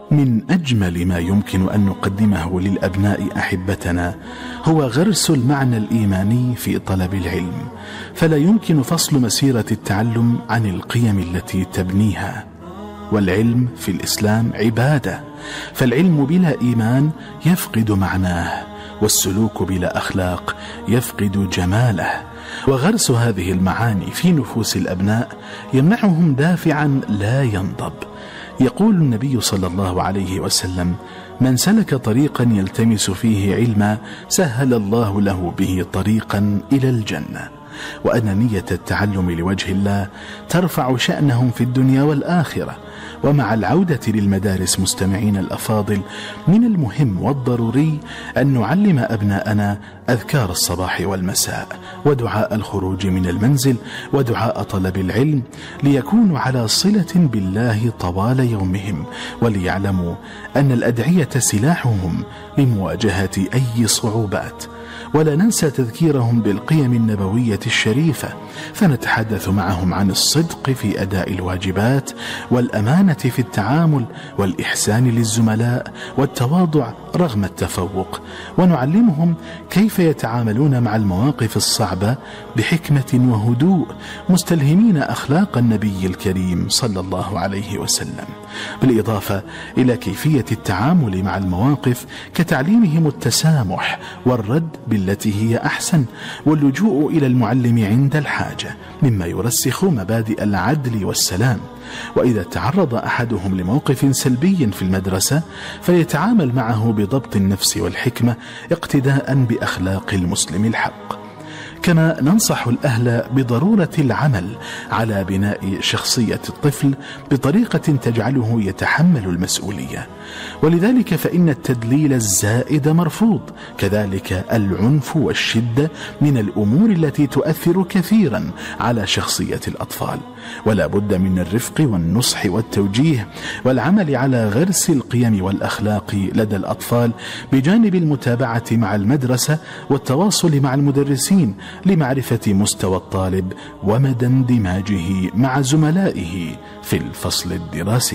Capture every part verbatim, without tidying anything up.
من أجمل ما يمكن أن نقدمه للأبناء أحبتنا هو غرس المعنى الإيماني في طلب العلم، فلا يمكن فصل مسيرة التعلم عن القيم التي تبنيها. والعلم في الإسلام عبادة، فالعلم بلا إيمان يفقد معناه، والسلوك بلا أخلاق يفقد جماله. وغرس هذه المعاني في نفوس الأبناء يمنحهم دافعا لا ينضب. يقول النبي صلى الله عليه وسلم: من سلك طريقا يلتمس فيه علما سهل الله له به طريقا إلى الجنة. وأن نية التعلم لوجه الله ترفع شأنهم في الدنيا والآخرة. ومع العودة للمدارس مستمعين الأفاضل، من المهم والضروري أن نعلم أبناءنا أذكار الصباح والمساء، ودعاء الخروج من المنزل، ودعاء طلب العلم، ليكونوا على صلة بالله طوال يومهم، وليعلموا أن الأدعية سلاحهم لمواجهة أي صعوبات. ولا ننسى تذكيرهم بالقيم النبوية الشريفة، فنتحدث معهم عن الصدق في أداء الواجبات، والأمانة في التعامل، والإحسان للزملاء، والتواضع رغم التفوق. ونعلمهم كيف يتعاملون مع المواقف الصعبة بحكمة وهدوء، مستلهمين أخلاق النبي الكريم صلى الله عليه وسلم، بالإضافة إلى كيفية التعامل مع المواقف كتعليمهم التسامح والرد بالتي هي أحسن، واللجوء إلى المعلم عند الحاجة، مما يرسخ مبادئ العدل والسلام. وإذا تعرض أحدهم لموقف سلبي في المدرسة فليتعامل معه بضبط النفس والحكمة، اقتداء بأخلاق المسلم الحق. كما ننصح الأهل بضرورة العمل على بناء شخصية الطفل بطريقة تجعله يتحمل المسؤولية، ولذلك فإن التدليل الزائد مرفوض، كذلك العنف والشدة من الأمور التي تؤثر كثيرا على شخصية الأطفال. ولا بد من الرفق والنصح والتوجيه، والعمل على غرس القيم والأخلاق لدى الأطفال، بجانب المتابعة مع المدرسة والتواصل مع المدرسين لمعرفة مستوى الطالب ومدى اندماجه مع زملائه في الفصل الدراسي.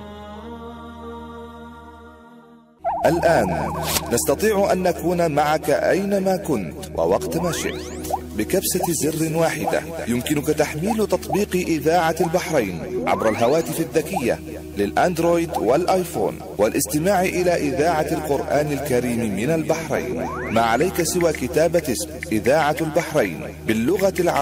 الآن نستطيع أن نكون معك أينما كنت ووقت ما شئت. بكبسة زر واحدة يمكنك تحميل تطبيق إذاعة البحرين عبر الهواتف الذكية للأندرويد والآيفون، والاستماع إلى إذاعة القرآن الكريم من البحرين. ما عليك سوى كتابة اسم إذاعة البحرين باللغة العربية